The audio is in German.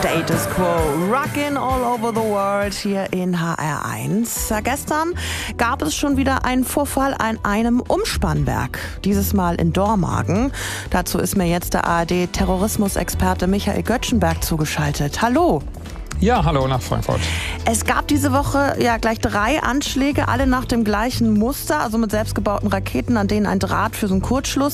Status Quo, Rockin' All Over the World hier in HR1. Gestern gab es schon wieder einen Vorfall an einem Umspannwerk, dieses Mal in Dormagen. Dazu ist mir jetzt der ARD-Terrorismusexperte Michael Göttschenberg zugeschaltet. Hallo. Ja, hallo nach Frankfurt. Es gab diese Woche ja gleich 3 Anschläge, alle nach dem gleichen Muster, also mit selbstgebauten Raketen, an denen ein Draht für so einen Kurzschluss